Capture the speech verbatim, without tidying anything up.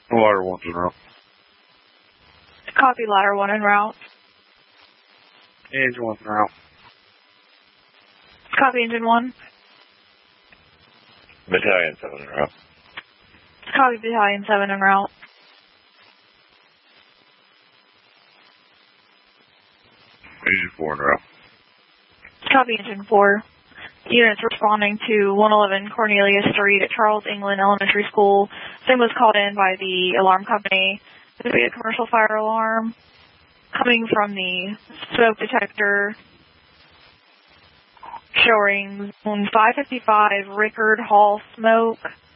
Ladder one's en route. Copy, ladder one en route. Engine one's en route. Copy, engine one. Battalion seven en route. Copy, battalion seven en route. Engine four en route. Copy, engine four. Units responding to one eleven Cornelius Street at Charles England Elementary School. Same was called in by the alarm company. This would be a commercial fire alarm coming from the smoke detector showing zone five fifty-five Rickard Hall smoke.